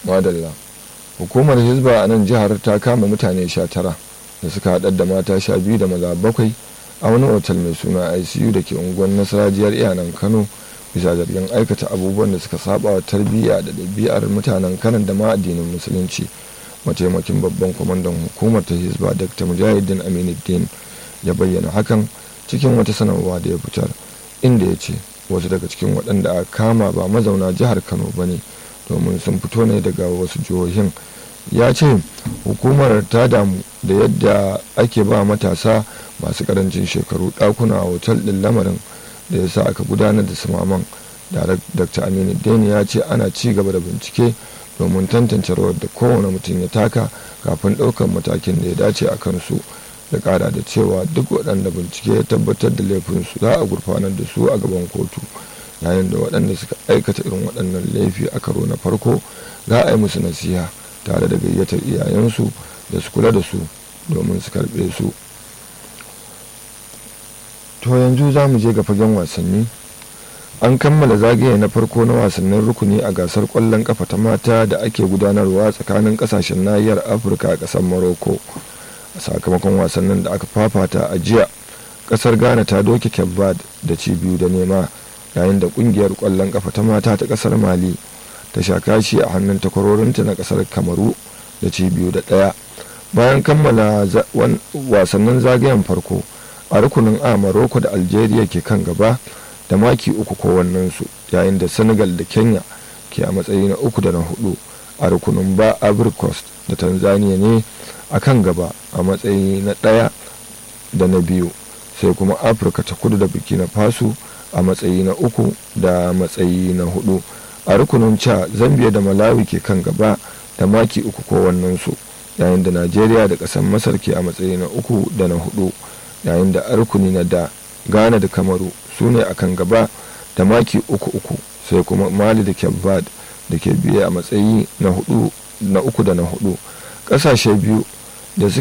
madalla. Hukumar Hizba a nan jihar ta kama mutane 19 da suka haɗar da mata 12 da maza 7 a wani otal mai suna ICU da ke unguwar Nasarajiyar Iyanan Kano bisa zargin aikata abubuwan da suka saba wa tarbiyya da ɗabi'ar mutanen Kano da ma addinin Musulunci. Mataimakin babban kwamandan hukumar ta Hizba Dr. Mujahideen Aminuddin ya bayyana hakan cikin wata sanarwa da ya fitar, inda ya ce wasu daga cikin waɗanda aka kama ba mazauna jihar Kano ba ne, domin sun fito ne daga wasu jihohin. Ya ce hukumar ta damu da yadda ake ba matasa masu karancin shekaru ɗakuna a otal ɗin, lamarin da ya sa aka gudanar da sumaman. Dr. Aminuddin ya ce ana ci gaba da bincike domin tantance rawar da kowane mutum ya taka kafin ɗaukar matakin da ya dace a kansu, da ƙara da cewa duk waɗanda bincike ya tabbatar da laifinsu za a gurfanar da su a gaban kotu, yayin da waɗanda suka aikata irin waɗannan laifi a karo na farko za a yi musu nasiha tare da gayyatar iyayensu da su kula da su domin su karɓe su. To yanzu za mu je ga fagen wasanni. An kammala zagaye na farko na wasannin rukuni a gasar ƙwallon ƙafa ta mata da ake gudanarwa tsakanin ƙasashen nahiyar Afirka a ƙasar Morocco. A sakamakon wasannin da aka fafata a jiya, ƙasar Ghana ta doke Cape Verde da ci 2-0, yayin da ƙungiyar ƙwallon ƙafa ta mata ta ƙasar Mali ta sha kashi a hannun takwarorinta na ƙasar Kamaru da ci 2-1. Bayan kammala wasannin zagayen farko a rukunin A, Morocco da Algeria ke kan gaba da maki 3 kowannensu, yayin da Senegal da Kenya ke a matsayi na 3 da na 4. A rukunin B, Ivory Coast da Tanzania ne a kan gaba a matsayi na 1 da na 2, sai kuma Afirka ta Kudu da Burkina Faso a matsayi na 3 da matsayi na 4. A rukunin C, Zambia da Malawi ke kan gaba da maki 3 kowannensu, yayin da Najeriya da ƙasar Masar ke a matsayi na 3 da na 4, yayin da a rukuni na D, Ghana da Kamaru su ne a kan gaba da maki 3-3, sai kuma Mali da Cape Verde da ke biye a matsayi na 3 da na 4. Ƙasashe biyu da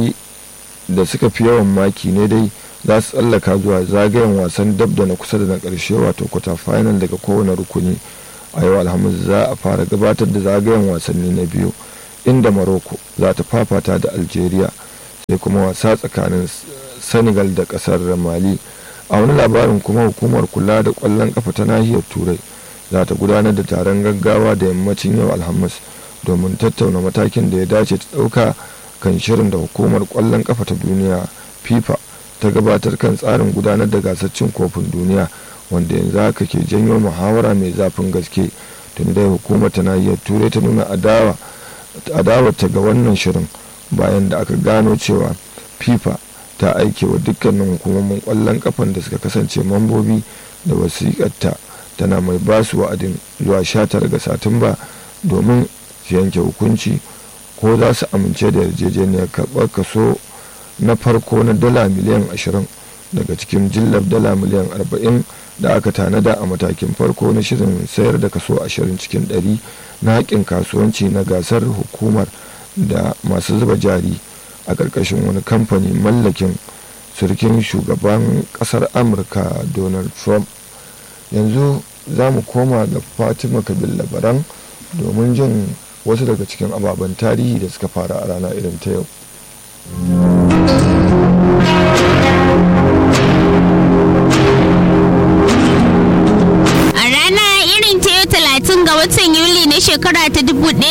suka fi yawan maki ne dai za su tsallaka zuwa zagayen wasan dab da na kusa da na ƙarshe, wato quarter final daga kowane rukuni. A yau Alhamis za a fara gabatar da zagayen wasanni na biyu, inda Morocco za ta fafata da Algeria, sai kuma wasa tsakanin Senegal da ƙasar Mali. A wani labarin kuma, hukumar kula da ƙwallon ƙafa ta nahiyar Turai za ta gudanar da taron gaggawa da yammacin yau Alhamis domin tattauna matakin da ya dace ta ɗauka kan shirin da hukumar ƙwallon ƙafa ta duniya FIFA ta gabatar kan tsarin gudanar da gasar cin kofin duniya, wanda yanzu haka ke janyo muhawara mai zafin gaske. Tun dai hukumar ta nahiyar Turai ta nuna adawarta ga wannan shirin bayan da aka gano cewa FIFA ta aike wa dukkanin hukumomin ƙwallon ƙafan da suka kasance mambobi da wasiƙarta, tana mai ba su wa'adin zuwa 19 ga Satumba domin su yanke hukunci ko za su amince da yarjejeniyar karɓar kaso na farko na dala miliyan 20 daga cikin jillar dala miliyan 40 da aka tanada a matakin farko na shirin sayar da kaso 20 cikin 100 na haƙƙin kasuwanci na gasar hukumar da masu zuba jari a ƙarƙashin wani kamfani mallakin surkin shugaban ƙasar Amurka Donald Trump. Yanzu za mu koma ga Fatima Kabil Labaran domin jin wasu daga cikin ababen tarihi da suka fara a rana irin ta yau. Ga watan Yuli na shekara ta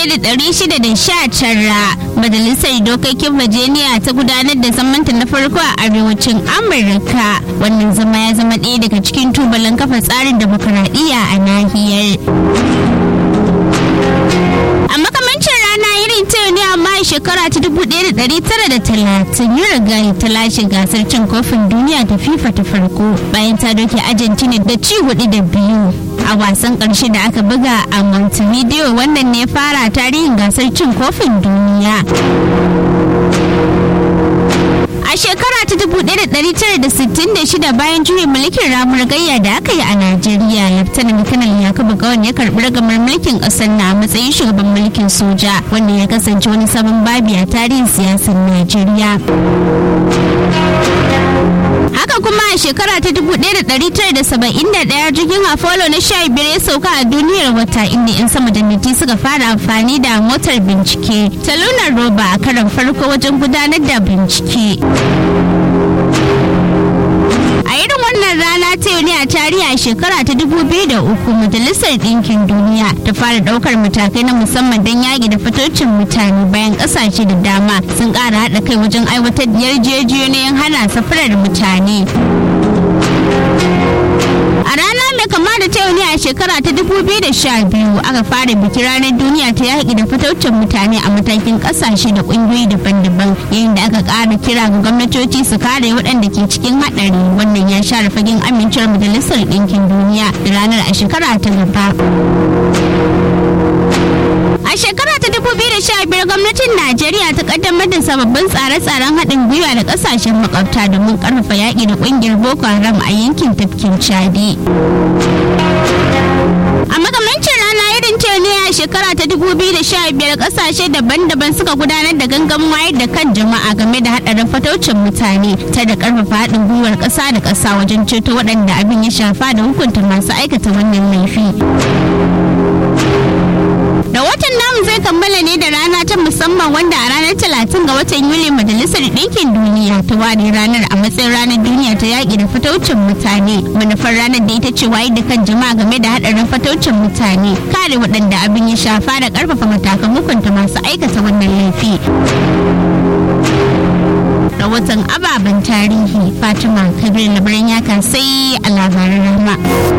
1619, Majalisar Dokokin Virginia ta gudanar da zamanta na farko a arewacin Amurka. Wannan zama ya zama ɗaya daga cikin tubalin kafa tsarin dimokuraɗiyya a nahiyar. A makamancin rana irin ta ne amma a shekara ta 1930, Uruguay ta lashe gasar cin kofin duniya ta FIFA ta farko bayan ta doke Argentina da ci 4-2 a wasan ƙarshe da aka buga a Montevideo. Wannan ne fara tarihin gasar cin kofin duniya. A shekara ta 1966, bayan juyin mulkin ramar gayya da aka yi a Najeriya, Laftanar Kanal Yakubu Gowon ya karɓi ragamar mulkin ƙasar na a matsayin shugaban mulkin soja, wanda ya kasance wani sabon babi a tarihin siyasar Najeriya. haka kuma a shekara ta 1971 jirgin Apollo na 15 ya sauka a duniyar wata, inda 'yan sama da miti suka fara amfani da motar bincike ta lunar roba a karon farko wajen gudanar da bincike. A irin wannan rana ta yau ne a tarihi a shekara ta 2003 Majalisar Ɗinkin Duniya ta fara ɗaukar matakai na musamman don yaƙi da fatocin mutane bayan ƙasashe da dama sun ƙara haɗa kai wajen aiwatar da yarjejeniyoyin hana safarar mutane. A rana mai kama da ta yau ne a shekara ta 2012 aka fara bikin ranar duniya ta yaƙi da fataucin mutane a matakin ƙasashe da ƙungiyoyi daban-daban, yayin da aka ƙara kira ga gwamnatoci su kare waɗanda ke cikin haɗari. Wannan ya share fagen amincewar Majalisar Ɗinkin Duniya da ranar a shekara ta gaba. A shekara ta 2015 gwamnatin Najeriya ta kaddamar da sababbin tsare-tsaren haɗin gwiwa da ƙasashen makwabta domin ƙarfafa yaƙi da ƙungiyar Boko Haram a yankin tafkin Chadi. A makamancin rana irin ce ne a shekara ta 2015 ƙasashe daban-daban suka gudanar da gangamin wayar da kan jama'a game da haɗarin fataucin mutane ta da ƙarfafa haɗin gwiwar ƙasa da ƙasa wajen ceto waɗanda abin ya shafa da hukunta masu aikata wannan laifi. Da watan namu zai kammala ne da rana ta musamman wanda a ranar 30 ga watan Yuli Majalisar Ɗinkin Duniya ta ware ranar a matsayin ranar duniya ta yaƙi da fataucin mutane. Manufar ranar da ita ce wayar da kan jama'a game da haɗarin fataucin mutane, kare waɗanda abin ya shafa da ƙarfafa matakan hukunta masu aikata wannan laifi. Rahoton ababen tarihi Fatima Kabir Labaran ya kasai a labaran rama.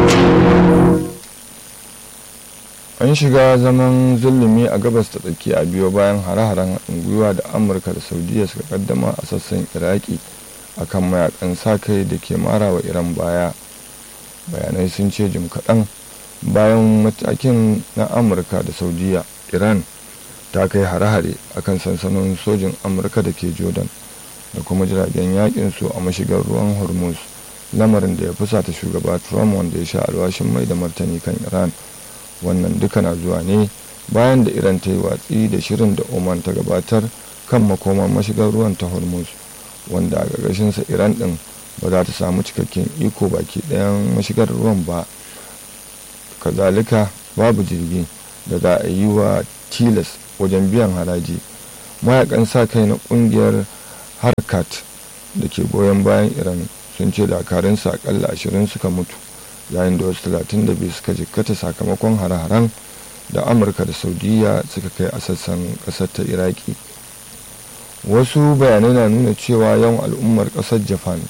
An shiga zaman zulumi a gabas ta tsakiya biyo bayan hare-haren haɗin gwiwa da Amurka da Saudiya suka kaddama a sassan Iraki akan mayakan sa-kai da ke mara wa Iran baya. Bayanai sun ce jim kaɗan bayan matakin na Amurka da Saudiya, Iran ta kai hare-hare akan sansanonin sojin Amurka da ke Jordan da kuma jiragen yakin su a mashigar ruwan Hormuz, lamarin da ya fusata shugaba Trump wanda ya sha alwashin mai da martani kan Iran. Wannan duka na zuwa ne bayan da Iran ta yi watsi da shirin da Oman ta gabatar kan makoman mashigar ruwan ta Hormuz, wanda a ƙarƙashinsa Iran ɗin ba za ta samu cikakken iko baki ɗayan mashigar ruwan ba. Kazalika babu jirgi da za a yi wa tilas wajen biyan haraji. Mayakan sa kai na ƙungiyar Harkat da ke goyon bayan Iran sun ce dakarunsa akalla 20 suka mutu, yayin da wasu 32 suka jikkata sakamakon hare-haren da Amurka da Saudiya suka kai a sassan ƙasar ta Iraki. Wasu bayanai na nuna cewa yawan al'ummar ƙasar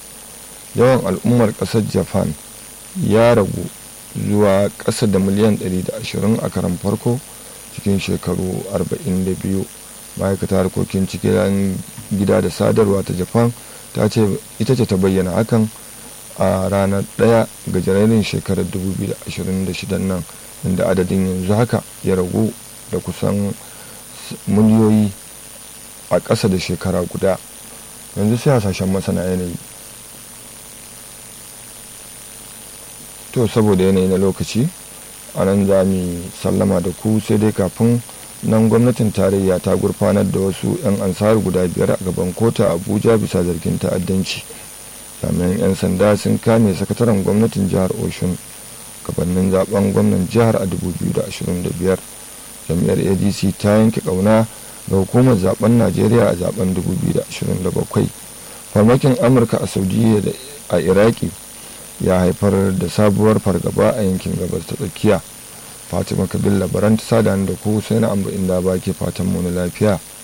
Japan ya ragu zuwa ƙasa da miliyan 120 a karan farko cikin shekaru 42. Ma'aikatar harkokin cikin gida da sadarwa ta Japan ta ce ita ce ta bayyana hakan a ranar 1 ga janairun shekarar 2026 nan, inda adadin yanzu haka ya ragu da kusan miliyoyi a ƙasa da shekara guda. Yanzu sai hasashen masana yanayi. To saboda yanayi na lokaci a nan za mu sallama da ku, sai dai kafin nan gwamnatin tarayya ta gurfanar da wasu 'yan ansar guda 5 a gaban kota Abuja bisa zargin ta'addanci. Jami'an 'yan sanda sun kame sakataren gwamnatin jihar Oshun gabanin zaben gwamnan jihar a 2025. Jam'iyyar ADC ta yanke kauna ga hukumar zaben Najeriya a zaben 2027. Farmakin Amurka a Saudiya da a Iraki ya haifar da sabuwar fargaba a yankin gabas ta tsakiya. Fatima Kabir Labaran ta sada da ku sai na amba inda ba ke fatan mu na lafiya.